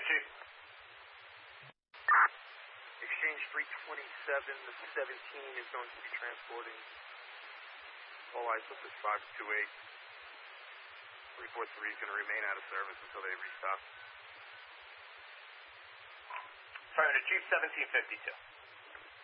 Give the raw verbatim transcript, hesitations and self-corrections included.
Chief. Exchange three twenty-seven, the seventeen is going to be transporting. All eyes up is five two eight. three four three is going to remain out of service until they restock. Sorry, to Chief seventeen fifty-two.